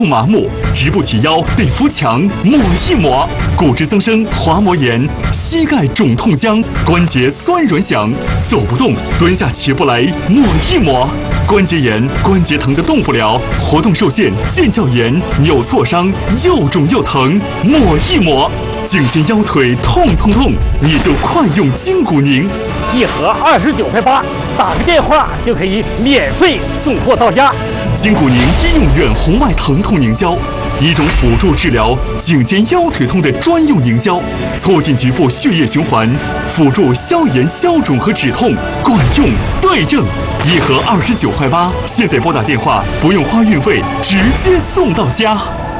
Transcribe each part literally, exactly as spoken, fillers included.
麻木，直不起腰得扶墙，抹一抹。骨质增生、滑膜炎、膝盖肿痛僵、关节酸软响、走不动、蹲下起不来，抹一抹。关节炎、关节疼得动不了，活动受限、腱鞘炎、扭挫伤，又肿又疼，抹一抹。颈肩腰腿痛痛痛，你就快用筋骨宁， 一盒二十九块八，打个电话就可以免费送货到家。 筋骨宁医用远红外疼痛凝胶，一种辅助治疗颈肩腰腿痛的专用凝胶，促进局部血液循环，辅助消炎消肿和止痛，管用对症。一盒二十九块八，现在拨打电话不用花运费，直接送到家。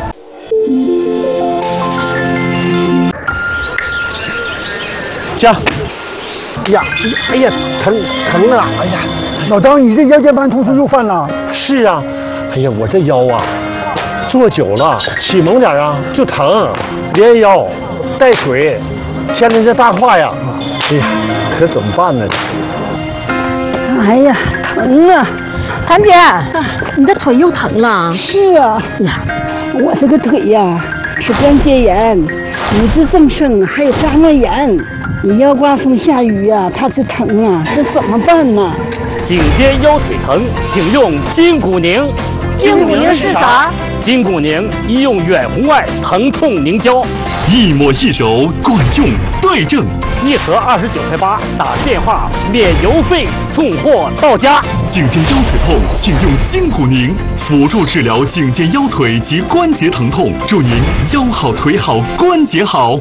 家，呀，哎呀，疼疼啊！哎呀， 老张，你这腰间盘突出又犯了？ 是啊，哎呀，我这腰啊，坐久了起猛点啊就疼，连腰带腿，牵着这大胯呀，哎呀，可怎么办呢？ 哎呀，疼啊！ 谭姐，你这腿又疼了？ 是啊，呀，我这个腿呀是关节炎、骨质增生，还有滑膜炎。你要刮风下雨呀、啊，它就疼啊，这怎么办呢？ 颈肩腰腿疼，请用筋骨宁。 筋骨宁是啥？ 筋骨宁医用远红外疼痛凝胶， 一抹一手，管用对症。 一盒二十九块八，打电话免邮费送货到家。 颈肩腰腿痛，请用筋骨宁，辅助治疗颈肩腰腿及关节疼痛，祝您腰好腿好关节好。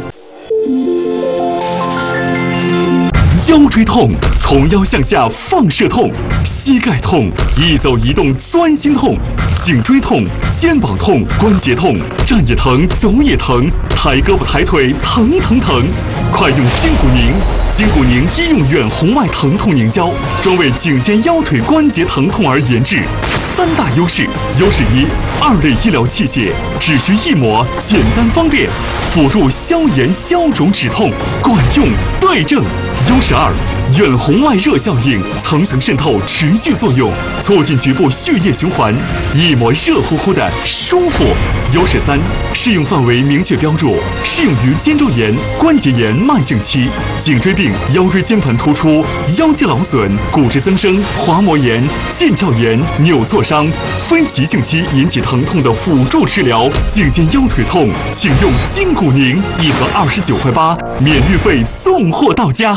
腰椎痛，从腰向下放射痛；膝盖痛，一走一动钻心痛；颈椎痛，肩膀痛，关节痛，站也疼，走也疼，抬胳膊抬腿疼疼疼。快用筋骨宁！筋骨宁医用远红外疼痛凝胶，专为颈肩腰腿关节疼痛而研制。三大优势：优势一，二类医疗器械，只需一抹，简单方便，辅助消炎消肿止痛，管用对症。优势二，远红外热效应，层层渗透，持续作用，促进局部血液循环，一抹热乎乎的舒服。优势三，适用范围明确标注，适用于肩周炎、关节炎慢性期、颈椎病、腰椎间盘突出、腰肌劳损、骨质增生、滑膜炎、腱鞘炎、扭挫伤、非急性期引起疼痛的辅助治疗。颈肩腰腿痛，请用筋骨宁，一盒二十九块八，免运费送货到家。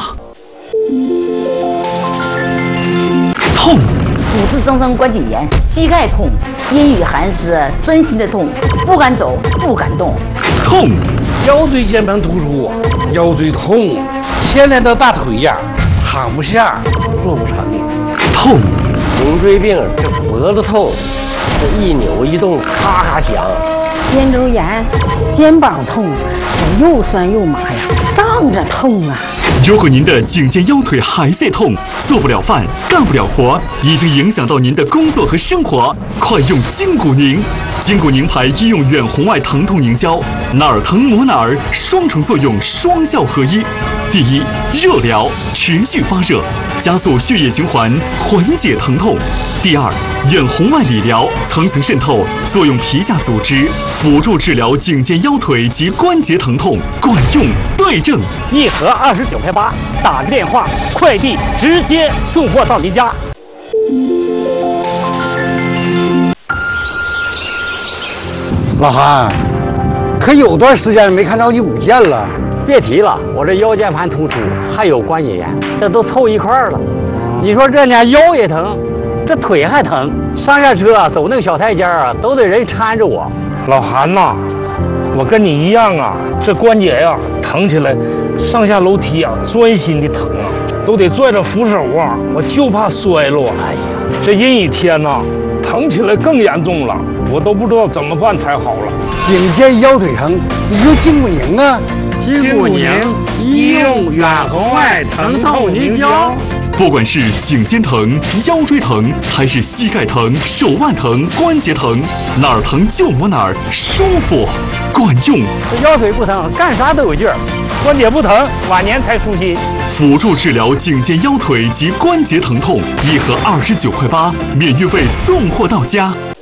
痛， 骨质增生关节炎，膝盖痛，阴雨寒湿，钻心的痛，不敢走，不敢动。 痛， 腰椎间盘突出，腰椎痛，牵连到大腿呀，躺不下，坐不长的。 痛， 颈椎病，这脖子痛，这一扭一动咔咔响。 肩周炎、肩膀痛，我又酸又麻呀，胀着痛啊。 如果您的颈肩腰腿还在痛，做不了饭，干不了活，已经影响到您的工作和生活，快用筋骨宁！筋骨宁牌医用远红外疼痛凝胶，哪儿疼抹哪儿，双重作用，双效合一。第一，热疗，持续发热，加速血液循环，缓解疼痛。第二，远红外理疗，层层渗透，作用皮下组织，辅助治疗颈肩腰腿及关节疼痛，管用对症。 一盒二十九块八，打个电话，快递直接送货到您家。 老韩，可有段时间没看到你舞剑了。 别提了，我这腰间盘突出，还有关节炎，这都凑一块儿了。你说这呢，腰也疼，这腿还疼，上下车走那个小台阶啊，都得人搀着我。 老韩呐，我跟你一样啊，这关节呀疼起来，上下楼梯啊钻心的疼啊，都得拽着扶手啊，我就怕摔了啊。哎呀，这阴雨天呐，疼起来更严重了，我都不知道怎么办才好了。 颈肩腰腿疼，你用筋骨宁啊。 筋骨宁医用远红外疼痛凝胶。 不管是颈肩疼、腰椎疼，还是膝盖疼、手腕疼、关节疼，哪儿疼就抹哪儿，舒服，管用。 这腰腿不疼，干啥都有劲儿； 关节不疼，晚年才舒心。 辅助治疗颈肩腰腿及关节疼痛，一盒二十九块八，免运费送货到家。